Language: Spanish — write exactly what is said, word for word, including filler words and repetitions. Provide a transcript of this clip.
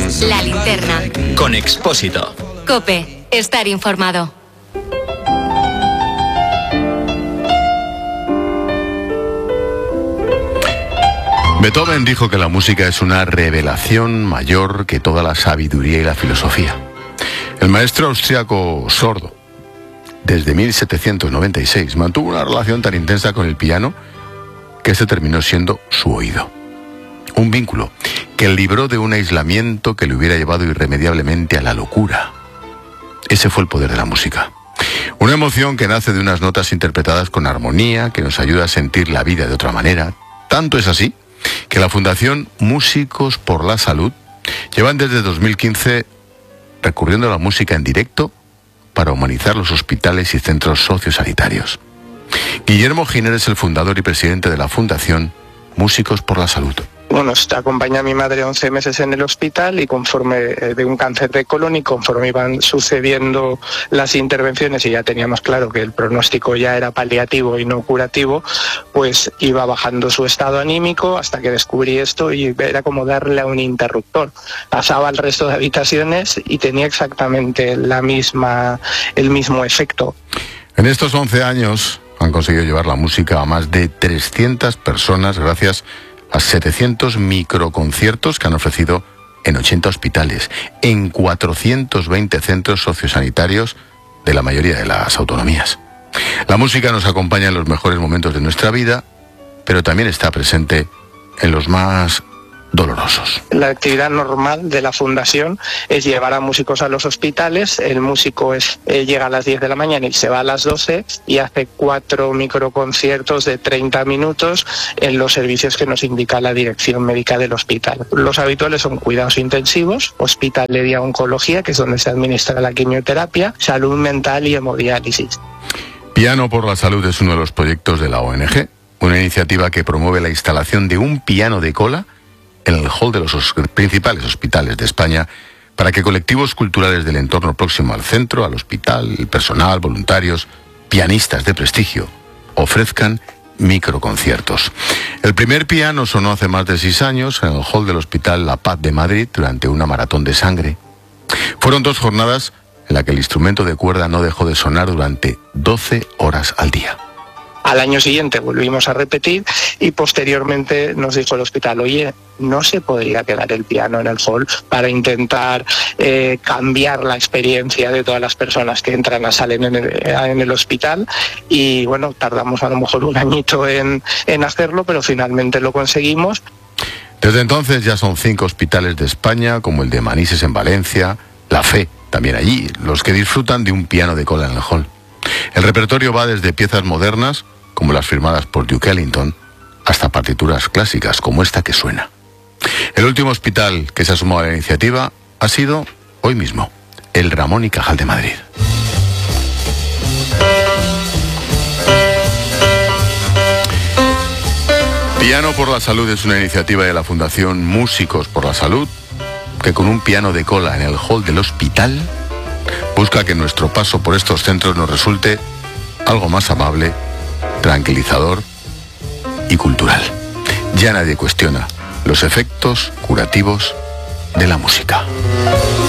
La Linterna. Con Expósito. COPE. Estar informado. Beethoven dijo que la música es una revelación mayor que toda la sabiduría y la filosofía. El maestro austriaco sordo, desde mil setecientos noventa y seis, mantuvo una relación tan intensa con el piano que este terminó siendo su oído. Un vínculo que libró de un aislamiento que le hubiera llevado irremediablemente a la locura. Ese fue el poder de la música. Una emoción que nace de unas notas interpretadas con armonía, que nos ayuda a sentir la vida de otra manera. Tanto es así que la Fundación Músicos por la Salud llevan desde dos mil quince recurriendo a la música en directo para humanizar los hospitales y centros sociosanitarios. Guillermo Giner es el fundador y presidente de la Fundación Músicos por la Salud. Bueno, acompañé a mi madre once meses en el hospital y conforme eh, de un cáncer de colon y conforme iban sucediendo las intervenciones y ya teníamos claro que el pronóstico ya era paliativo y no curativo, pues iba bajando su estado anímico hasta que descubrí esto y era como darle a un interruptor. Pasaba al resto de habitaciones y tenía exactamente la misma, el mismo efecto. En estos once años han conseguido llevar la música a más de trescientas personas gracias a setecientos microconciertos que han ofrecido en ochenta hospitales, en cuatrocientos veinte centros sociosanitarios de la mayoría de las autonomías. La música nos acompaña en los mejores momentos de nuestra vida, pero también está presente en los más dolorosos. La actividad normal de la fundación es llevar a músicos a los hospitales. El músico es, eh, llega a las diez de la mañana y se va a las doce y hace cuatro microconciertos de treinta minutos en los servicios que nos indica la dirección médica del hospital. Los habituales son cuidados intensivos, hospital de día oncología, que es donde se administra la quimioterapia, salud mental y hemodiálisis. Piano por la Salud es uno de los proyectos de la O N G, una iniciativa que promueve la instalación de un piano de cola en el hall de los principales hospitales de España para que colectivos culturales del entorno próximo al centro, al hospital, el personal, voluntarios, pianistas de prestigio, ofrezcan microconciertos. El primer piano sonó hace más de seis años en el hall del Hospital La Paz de Madrid durante una maratón de sangre. Fueron dos jornadas en las que el instrumento de cuerda no dejó de sonar durante doce horas al día. Al año siguiente volvimos a repetir y posteriormente nos dijo el hospital, oye, ¿no se podría quedar el piano en el hall para intentar eh, cambiar la experiencia de todas las personas que entran a salen en el, en el hospital? Y bueno, tardamos a lo mejor un añito en, en hacerlo, pero finalmente lo conseguimos. Desde entonces ya son cinco hospitales de España, como el de Manises en Valencia, La Fe también allí, los que disfrutan de un piano de cola en el hall. El repertorio va desde piezas modernas, como las firmadas por Duke Ellington, hasta partituras clásicas como esta que suena. El último hospital que se ha sumado a la iniciativa ha sido, hoy mismo, el Ramón y Cajal de Madrid. Piano por la Salud es una iniciativa de la Fundación Músicos por la Salud, que con un piano de cola en el hall del hospital busca que nuestro paso por estos centros nos resulte algo más amable, tranquilizador y cultural. Ya nadie cuestiona los efectos curativos de la música.